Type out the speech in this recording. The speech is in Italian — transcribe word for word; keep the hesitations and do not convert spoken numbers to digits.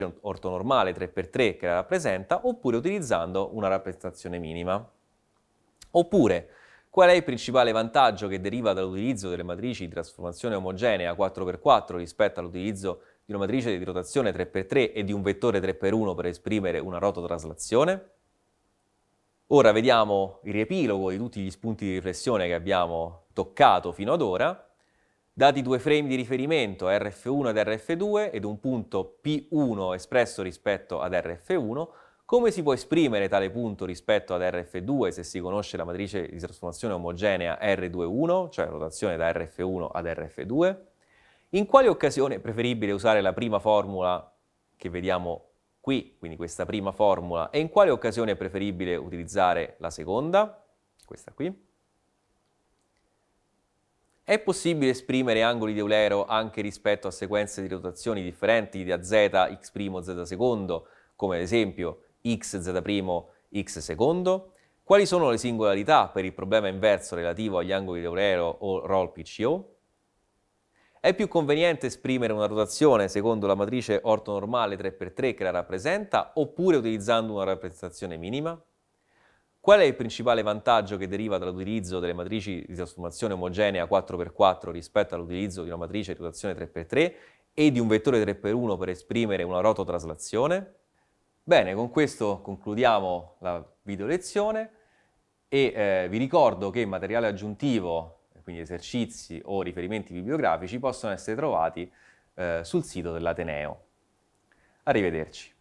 ortonormale tre per tre che la rappresenta, oppure utilizzando una rappresentazione minima. Oppure, qual è il principale vantaggio che deriva dall'utilizzo delle matrici di trasformazione omogenea quattro per quattro rispetto all'utilizzo di una matrice di rotazione tre per tre e di un vettore tre per uno per esprimere una rototraslazione? Ora vediamo il riepilogo di tutti gli spunti di riflessione che abbiamo toccato fino ad ora. Dati due frame di riferimento R F uno ed R F due ed un punto P uno espresso rispetto ad R F uno, come si può esprimere tale punto rispetto ad R F due se si conosce la matrice di trasformazione omogenea R ventiuno, cioè rotazione da R F uno ad R F due? In quale occasione è preferibile usare la prima formula che vediamo qui, quindi questa prima formula, e in quale occasione è preferibile utilizzare la seconda, questa qui? È possibile esprimere angoli di Eulero anche rispetto a sequenze di rotazioni differenti da z, x', z secondo, come ad esempio x, z', x secondo? Quali sono le singolarità per il problema inverso relativo agli angoli di Eulero o roll P C O? È più conveniente esprimere una rotazione secondo la matrice ortonormale tre per tre che la rappresenta, oppure utilizzando una rappresentazione minima? Qual è il principale vantaggio che deriva dall'utilizzo delle matrici di trasformazione omogenea quattro per quattro rispetto all'utilizzo di una matrice di rotazione tre per tre e di un vettore tre per uno per esprimere una rototraslazione? Bene, con questo concludiamo la video lezione e eh, vi ricordo che il materiale aggiuntivo, quindi esercizi o riferimenti bibliografici, possono essere trovati eh, sul sito dell'Ateneo. Arrivederci.